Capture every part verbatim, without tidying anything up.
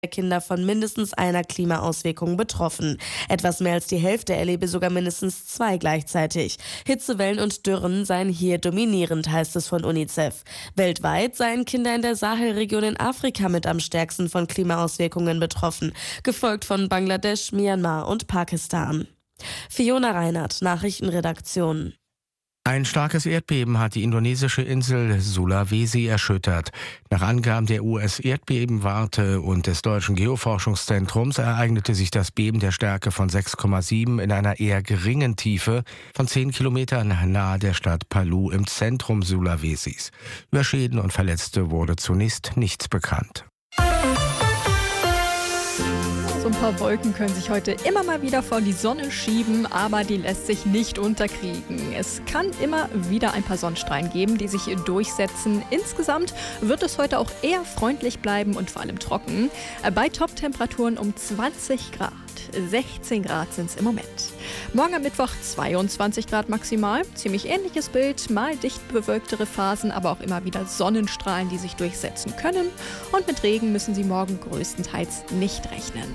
Kinder von mindestens einer Klimaauswirkung betroffen. Etwas mehr als die Hälfte erlebe sogar mindestens zwei gleichzeitig. Hitzewellen und Dürren seien hier dominierend, heißt es von UNICEF. Weltweit seien Kinder in der Sahelregion in Afrika mit am stärksten von Klimaauswirkungen betroffen, gefolgt von Bangladesch, Myanmar und Pakistan. Fiona Reinhardt, Nachrichtenredaktion. Ein starkes Erdbeben hat die indonesische Insel Sulawesi erschüttert. Nach Angaben der U S-Erdbebenwarte und des Deutschen Geoforschungszentrums ereignete sich das Beben der Stärke von sechs Komma sieben in einer eher geringen Tiefe von zehn Kilometern nahe der Stadt Palu im Zentrum Sulawesis. Über Schäden und Verletzte wurde zunächst nichts bekannt. So ein paar Wolken können sich heute immer mal wieder vor die Sonne schieben, aber die lässt sich nicht unterkriegen. Es kann immer wieder ein paar Sonnenstrahlen geben, die sich durchsetzen. Insgesamt wird es heute auch eher freundlich bleiben und vor allem trocken. Bei Top-Temperaturen um zwanzig Grad. sechzehn Grad sind es im Moment. Morgen am Mittwoch zweiundzwanzig Grad maximal. Ziemlich ähnliches Bild, mal dicht bewölktere Phasen, aber auch immer wieder Sonnenstrahlen, die sich durchsetzen können. Und mit Regen müssen Sie morgen größtenteils nicht rechnen.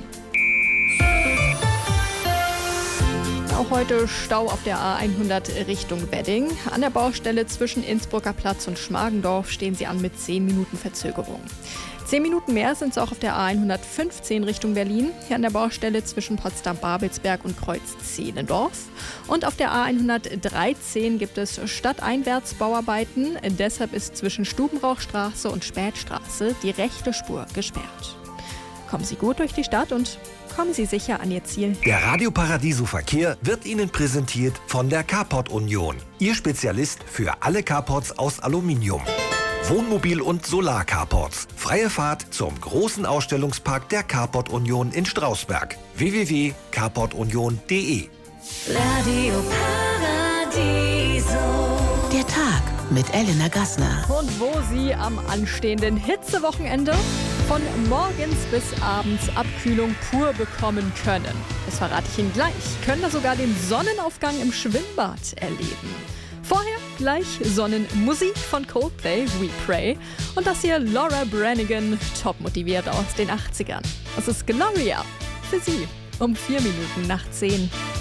Auch heute Stau auf der A hundert Richtung Wedding. An der Baustelle zwischen Innsbrucker Platz und Schmargendorf stehen Sie an mit zehn Minuten Verzögerung. Zehn Minuten mehr sind es auch auf der A hundertfünfzehn Richtung Berlin, hier an der Baustelle zwischen Potsdam-Babelsberg und Kreuz-Zehlendorf. Und auf der A hundertdreizehn gibt es stadteinwärts Bauarbeiten, deshalb ist zwischen Stubenrauchstraße und Spätstraße die rechte Spur gesperrt. Kommen Sie gut durch die Stadt und kommen Sie sicher an Ihr Ziel. Der Radio Paradiso Verkehr wird Ihnen präsentiert von der Carport Union. Ihr Spezialist für alle Carports aus Aluminium. Wohnmobil- und Solar-Carports. Freie Fahrt zum großen Ausstellungspark der Carport Union in Strausberg. w w w punkt carport union punkt d e Radio Paradiso. Der Tag mit Elena Gassner. Und wo Sie am anstehenden Hitzewochenende von morgens bis abends Abkühlung pur bekommen können. Das verrate ich Ihnen gleich. Können da sogar den Sonnenaufgang im Schwimmbad erleben. Vorher gleich Sonnenmusik von Coldplay, We Pray. Und das hier Laura Branigan, top motiviert aus den achtzigern. Das ist Gloria für Sie um vier Minuten nach zehn.